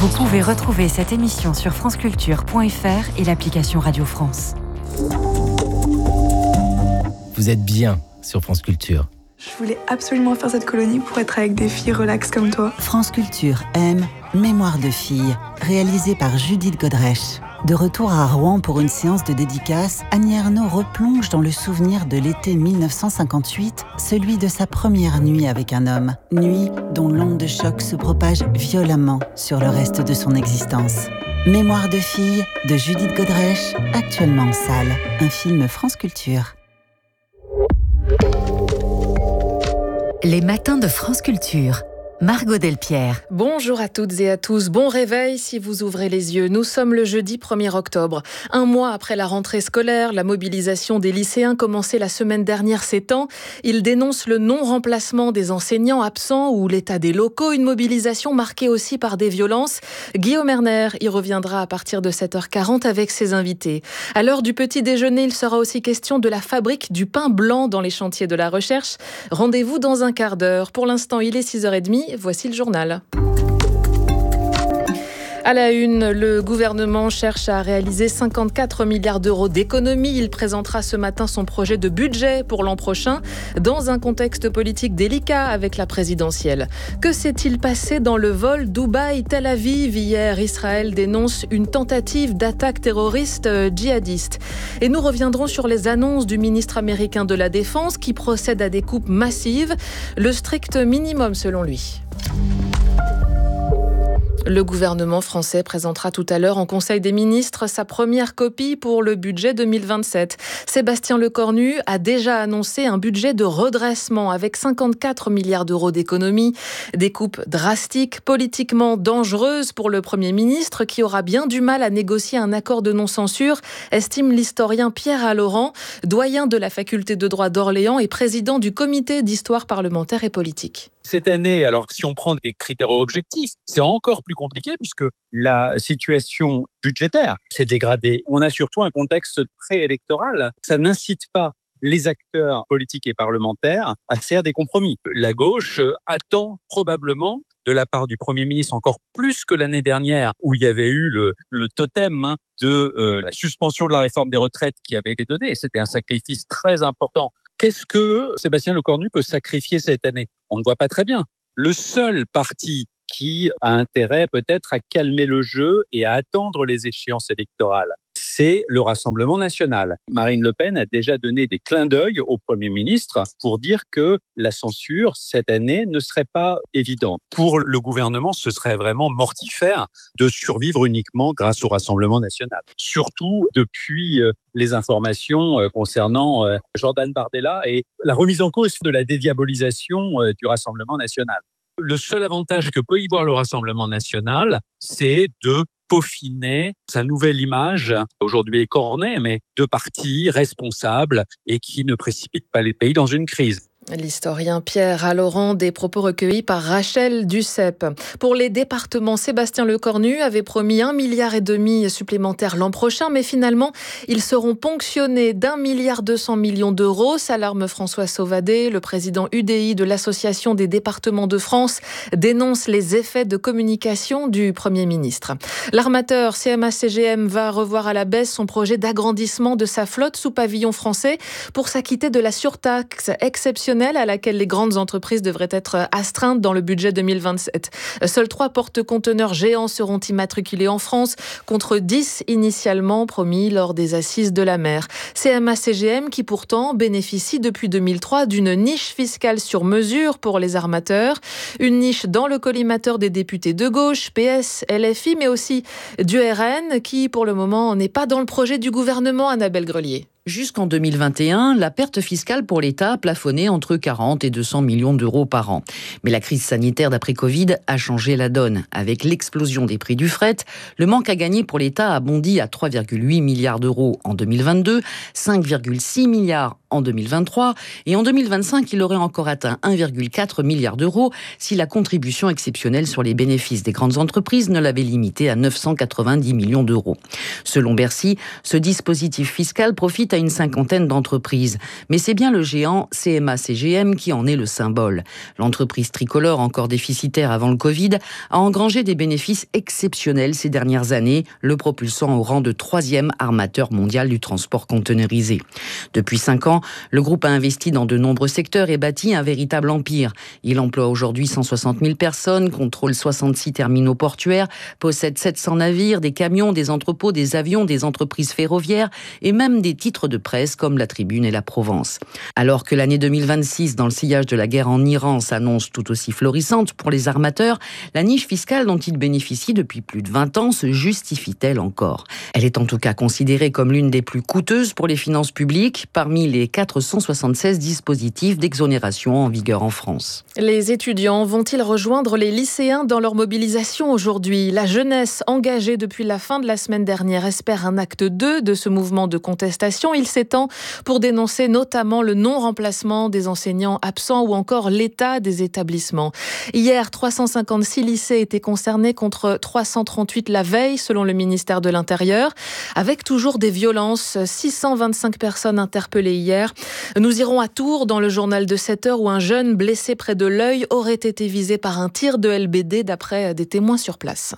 Vous pouvez retrouver cette émission sur franceculture.fr et l'application Radio France. Vous êtes bien sur France Culture. Je voulais absolument faire cette colonie pour être avec des filles relax comme toi. France Culture aime Mémoire de filles, réalisée par Judith Godrèche. De retour à Rouen pour une séance de dédicace, Annie Ernaux replonge dans le souvenir de l'été 1958, celui de sa première nuit avec un homme. Nuit dont l'onde de choc se propage violemment sur le reste de son existence. Mémoire de filles de Judith Godrèche, actuellement en salle. Un film France Culture. Les matins de France Culture. Margot Delpierre. Bonjour à toutes et à tous. Bon réveil si vous ouvrez les yeux. Nous sommes le jeudi 1er octobre. Un mois après la rentrée scolaire, la mobilisation des lycéens commencée la semaine dernière s'étend. Ils dénoncent le non-remplacement des enseignants absents ou l'état des locaux. Une mobilisation marquée aussi par des violences. Guillaume Erner y reviendra à partir de 7h40 avec ses invités. À l'heure du petit déjeuner, il sera aussi question de la fabrique du pain blanc dans les chantiers de la recherche. Rendez-vous dans un quart d'heure. Pour l'instant, il est 6h30. Voici le journal. À la une, le gouvernement cherche à réaliser 54 milliards d'euros d'économies. Il présentera ce matin son projet de budget pour l'an prochain dans un contexte politique délicat avec la présidentielle. Que s'est-il passé dans le vol Dubaï-Tel Aviv hier? Israël dénonce une tentative d'attaque terroriste djihadiste. Et nous reviendrons sur les annonces du ministre américain de la Défense qui procède à des coupes massives, le strict minimum selon lui. Le gouvernement français présentera tout à l'heure en Conseil des ministres sa première copie pour le budget 2027. Sébastien Lecornu a déjà annoncé un budget de redressement avec 54 milliards d'euros d'économies. Des coupes drastiques, politiquement dangereuses pour le Premier ministre qui aura bien du mal à négocier un accord de non-censure, estime l'historien Pierre Allaurent, doyen de la faculté de droit d'Orléans et président du comité d'histoire parlementaire et politique. Cette année, alors si on prend des critères objectifs, c'est encore plus compliqué puisque la situation budgétaire s'est dégradée. On a surtout un contexte préélectoral. Ça n'incite pas les acteurs politiques et parlementaires à faire des compromis. La gauche attend probablement de la part du Premier ministre, encore plus que l'année dernière, où il y avait eu le totem de la suspension de la réforme des retraites qui avait été donnée. C'était un sacrifice très important. Qu'est-ce que Sébastien Lecornu peut sacrifier cette année? On ne voit pas très bien. Le seul parti qui a intérêt peut-être à calmer le jeu et à attendre les échéances électorales, c'est le Rassemblement national. Marine Le Pen a déjà donné des clins d'œil au Premier ministre pour dire que la censure, cette année, ne serait pas évidente. Pour le gouvernement, ce serait vraiment mortifère de survivre uniquement grâce au Rassemblement national. Surtout depuis les informations concernant Jordan Bardella et la remise en cause de la dédiabolisation du Rassemblement national. Le seul avantage que peut y voir le Rassemblement national, c'est de peaufiner sa nouvelle image, aujourd'hui écornée, mais de parti responsable et qui ne précipite pas les pays dans une crise. L'historien Pierre Allaurent, des propos recueillis par Rachel Duceppe. Pour les départements, Sébastien Lecornu avait promis 1,5 milliard supplémentaire l'an prochain, mais finalement, ils seront ponctionnés d'1,2 milliard d'euros. S'alarme François Sauvadet, le président UDI de l'Association des départements de France, dénonce les effets de communication du Premier ministre. L'armateur CMA-CGM va revoir à la baisse son projet d'agrandissement de sa flotte sous pavillon français pour s'acquitter de la surtaxe exceptionnelle à laquelle les grandes entreprises devraient être astreintes dans le budget 2027. Seuls 3 porte-conteneurs géants seront immatriculés en France, contre 10 initialement promis lors des assises de la mer. CMA-CGM qui pourtant bénéficie depuis 2003 d'une niche fiscale sur mesure pour les armateurs. Une niche dans le collimateur des députés de gauche, PS, LFI, mais aussi du RN qui pour le moment n'est pas dans le projet du gouvernement, Annabelle Grelier. Jusqu'en 2021, la perte fiscale pour l'État plafonnait entre 40 et 200 millions d'euros par an. Mais la crise sanitaire d'après-Covid a changé la donne. Avec l'explosion des prix du fret, le manque à gagner pour l'État a bondi à 3,8 milliards d'euros en 2022, 5,6 milliards en 2023 et en 2025, il aurait encore atteint 1,4 milliard d'euros si la contribution exceptionnelle sur les bénéfices des grandes entreprises ne l'avait limité à 990 millions d'euros. Selon Bercy, ce dispositif fiscal profite à une cinquantaine d'entreprises. Mais c'est bien le géant CMA-CGM qui en est le symbole. L'entreprise tricolore, encore déficitaire avant le Covid, a engrangé des bénéfices exceptionnels ces dernières années, le propulsant au rang de 3e armateur mondial du transport conteneurisé. Depuis 5 ans, le groupe a investi dans de nombreux secteurs et bâti un véritable empire. Il emploie aujourd'hui 160 000 personnes, contrôle 66 terminaux portuaires, possède 700 navires, des camions, des entrepôts, des avions, des entreprises ferroviaires et même des titres de presse comme La Tribune et La Provence. Alors que l'année 2026, dans le sillage de la guerre en Iran, s'annonce tout aussi florissante pour les armateurs, la niche fiscale dont ils bénéficient depuis plus de 20 ans se justifie-t-elle encore ? Elle est en tout cas considérée comme l'une des plus coûteuses pour les finances publiques parmi les 476 dispositifs d'exonération en vigueur en France. Les étudiants vont-ils rejoindre les lycéens dans leur mobilisation aujourd'hui ? La jeunesse engagée depuis la fin de la semaine dernière espère un acte 2 de ce mouvement de contestation. Il s'étend pour dénoncer notamment le non-remplacement des enseignants absents ou encore l'état des établissements. Hier, 356 lycées étaient concernés contre 338 la veille, selon le ministère de l'Intérieur, avec toujours des violences. 625 personnes interpellées hier. Nous irons à Tours, dans le journal de 7 heures, où un jeune blessé près de l'œil aurait été visé par un tir de LBD, d'après des témoins sur place.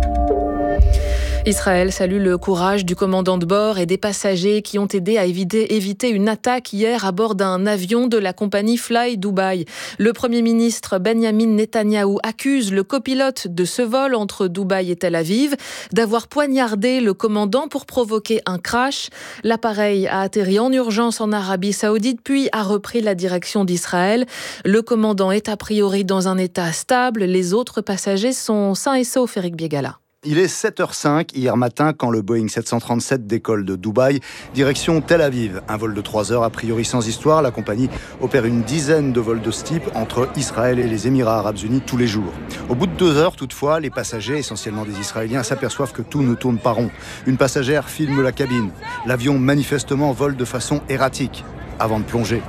Israël salue le courage du commandant de bord et des passagers qui ont aidé à éviter une attaque hier à bord d'un avion de la compagnie Fly Dubai. Le Premier ministre Benjamin Netanyahou accuse le copilote de ce vol entre Dubaï et Tel Aviv d'avoir poignardé le commandant pour provoquer un crash. L'appareil a atterri en urgence en Arabie Saoudite puis a repris la direction d'Israël. Le commandant est a priori dans un état stable. Les autres passagers sont sains et saufs, Eric Biegala. Il est 7h05 hier matin quand le Boeing 737 décolle de Dubaï, direction Tel Aviv. Un vol de 3 heures, a priori sans histoire. La compagnie opère une dizaine de vols de ce type entre Israël et les Émirats Arabes Unis tous les jours. Au bout de 2 heures, toutefois, les passagers, essentiellement des Israéliens, s'aperçoivent que tout ne tourne pas rond. Une passagère filme la cabine. L'avion, manifestement, vole de façon erratique avant de plonger.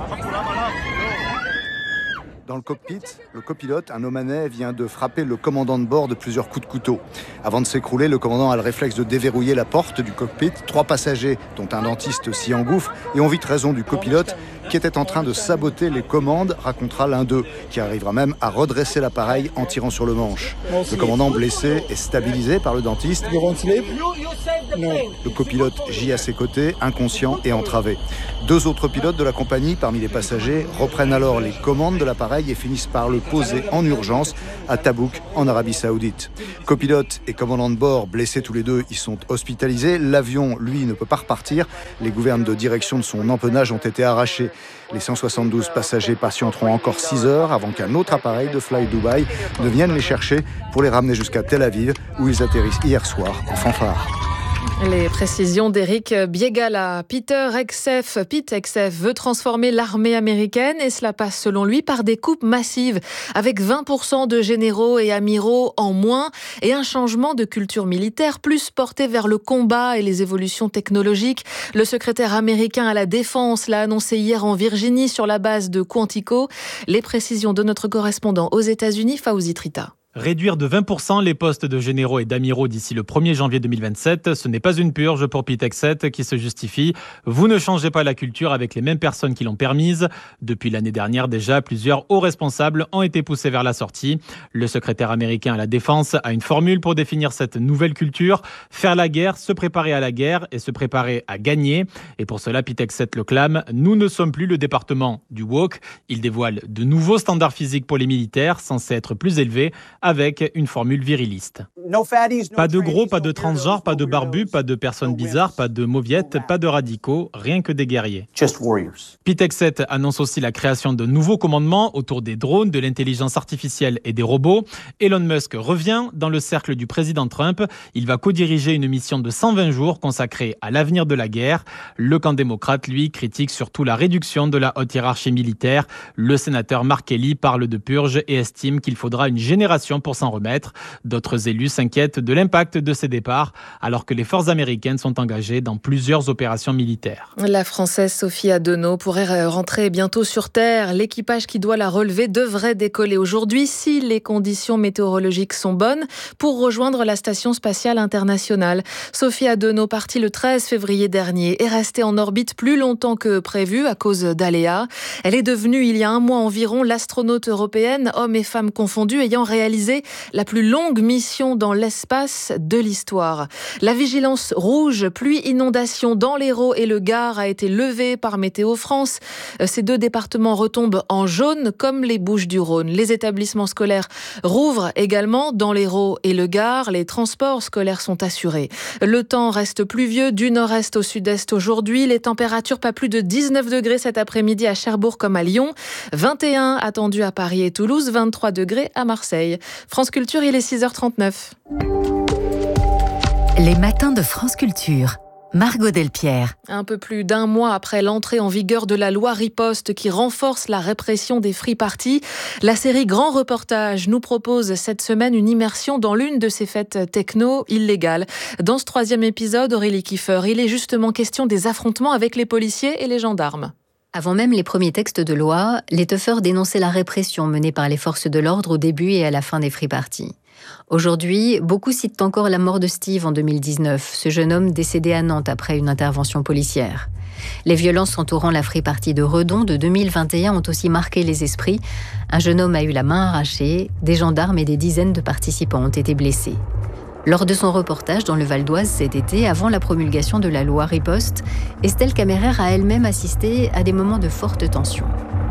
Dans le cockpit, le copilote, un Omanais, vient de frapper le commandant de bord de plusieurs coups de couteau. Avant de s'écrouler, le commandant a le réflexe de déverrouiller la porte du cockpit. 3 passagers, dont un dentiste, s'y engouffrent et ont vite raison du copilote qui était en train de saboter les commandes, racontera l'un d'eux, qui arrivera même à redresser l'appareil en tirant sur le manche. Le commandant blessé est stabilisé par le dentiste. Le copilote gît à ses côtés, inconscient et entravé. 2 autres pilotes de la compagnie, parmi les passagers, reprennent alors les commandes de l'appareil et finissent par le poser en urgence à Tabouk, en Arabie Saoudite. Copilote et commandant de bord, blessés tous les deux, ils sont hospitalisés. L'avion, lui, ne peut pas repartir. Les gouvernes de direction de son empennage ont été arrachées. Les 172 passagers patienteront encore 6 heures avant qu'un autre appareil de Fly Dubai ne vienne les chercher pour les ramener jusqu'à Tel Aviv, où ils atterrissent hier soir en fanfare. Les précisions d'Eric Biegala. Pete Hegseth veut transformer l'armée américaine et cela passe selon lui par des coupes massives avec 20% de généraux et amiraux en moins et un changement de culture militaire plus porté vers le combat et les évolutions technologiques. Le secrétaire américain à la défense l'a annoncé hier en Virginie sur la base de Quantico. Les précisions de notre correspondant aux États-Unis, Fawzi Trita. Réduire de 20% les postes de généraux et d'amiraux d'ici le 1er janvier 2027, ce n'est pas une purge pour Pete Hegseth qui se justifie. Vous ne changez pas la culture avec les mêmes personnes qui l'ont permise. Depuis l'année dernière déjà, plusieurs hauts responsables ont été poussés vers la sortie. Le secrétaire américain à la défense a une formule pour définir cette nouvelle culture. Faire la guerre, se préparer à la guerre et se préparer à gagner. Et pour cela, Pete Hegseth le clame. Nous ne sommes plus le département du woke. Il dévoile de nouveaux standards physiques pour les militaires, censés être plus élevés, avec une formule viriliste. Pas de gros, pas de transgenres, pas de barbus, pas de personnes bizarres, pas de mauviettes, pas de radicaux, rien que des guerriers. Pete Hegseth annonce aussi la création de nouveaux commandements autour des drones, de l'intelligence artificielle et des robots. Elon Musk revient dans le cercle du président Trump. Il va co-diriger une mission de 120 jours consacrée à l'avenir de la guerre. Le camp démocrate, lui, critique surtout la réduction de la haute hiérarchie militaire. Le sénateur Mark Kelly parle de purge et estime qu'il faudra une génération opération pour s'en remettre. D'autres élus s'inquiètent de l'impact de ces départs, alors que les forces américaines sont engagées dans plusieurs opérations militaires. La Française Sophie Adenau pourrait rentrer bientôt sur Terre. L'équipage qui doit la relever devrait décoller aujourd'hui si les conditions météorologiques sont bonnes pour rejoindre la Station spatiale internationale. Sophie Adenau, partie le 13 février dernier, est restée en orbite plus longtemps que prévu à cause d'aléas. Elle est devenue, il y a un mois environ, l'astronaute européenne, hommes et femmes confondus, ayant réalisé la plus longue mission dans l'espace de l'histoire. La vigilance rouge, pluie, inondation dans l'Hérault et le Gard a été levée par Météo France. Ces deux départements retombent en jaune comme les Bouches-du-Rhône. Les établissements scolaires rouvrent également dans l'Hérault et le Gard. Les transports scolaires sont assurés. Le temps reste pluvieux du nord-est au sud-est aujourd'hui. Les températures pas plus de 19 degrés cet après-midi à Cherbourg comme à Lyon. 21 attendus à Paris et Toulouse, 23 degrés à Marseille. France Culture, il est 6h39. Les matins de France Culture. Margot Delpierre. Un peu plus d'un mois après l'entrée en vigueur de la loi Riposte qui renforce la répression des free-parties, la série Grand Reportage nous propose cette semaine une immersion dans l'une de ces fêtes techno illégales. Dans ce 3e épisode, Aurélie Kiefer, il est justement question des affrontements avec les policiers et les gendarmes. Avant même les premiers textes de loi, les teufeurs dénonçaient la répression menée par les forces de l'ordre au début et à la fin des free-parties. Aujourd'hui, beaucoup citent encore la mort de Steve en 2019, ce jeune homme décédé à Nantes après une intervention policière. Les violences entourant la free-party de Redon de 2021 ont aussi marqué les esprits. Un jeune homme a eu la main arrachée, des gendarmes et des dizaines de participants ont été blessés. Lors de son reportage dans le Val d'Oise cet été, avant la promulgation de la loi Riposte, Estelle Camérer a elle-même assisté à des moments de forte tension.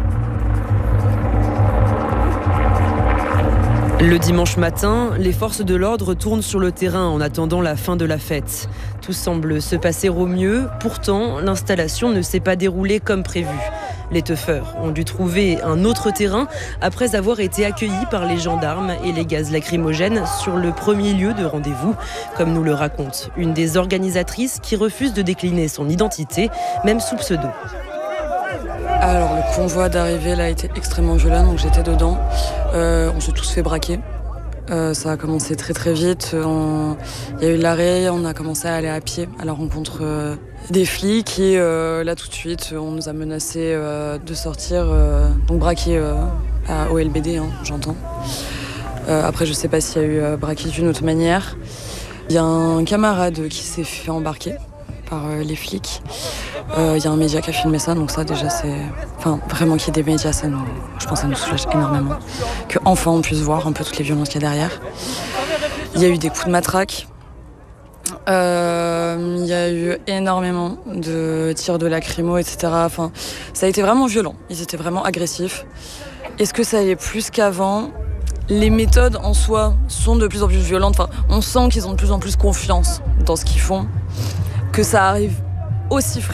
Le dimanche matin, les forces de l'ordre tournent sur le terrain en attendant la fin de la fête. Tout semble se passer au mieux, pourtant l'installation ne s'est pas déroulée comme prévu. Les teufeurs ont dû trouver un autre terrain après avoir été accueillis par les gendarmes et les gaz lacrymogènes sur le premier lieu de rendez-vous, comme nous le raconte une des organisatrices qui refuse de décliner son identité, même sous pseudo. Alors le convoi d'arrivée là a été extrêmement violent, donc j'étais dedans. On s'est tous fait braquer. Ça a commencé très très vite. Il y a eu l'arrêt, on a commencé à aller à pied à la rencontre des flics et là tout de suite on nous a menacé de sortir, donc braquer au LBD, j'entends. Après je sais pas s'il y a eu braquer d'une autre manière. Il y a un camarade qui s'est fait embarquer par les flics. Il y a un média qui a filmé ça, donc ça déjà c'est... Enfin, vraiment qu'il y ait des médias, ça nous... je pense que ça nous soulage énormément. Qu'enfin on puisse voir un peu toutes les violences qu'il y a derrière. Il y a eu des coups de matraque. Il y a eu énormément de tirs de lacrymo, etc. Enfin, ça a été vraiment violent. Ils étaient vraiment agressifs. Est-ce que ça allait plus qu'avant ? Les méthodes en soi sont de plus en plus violentes. Enfin, on sent qu'ils ont de plus en plus confiance dans ce qu'ils font. Que ça arrive aussi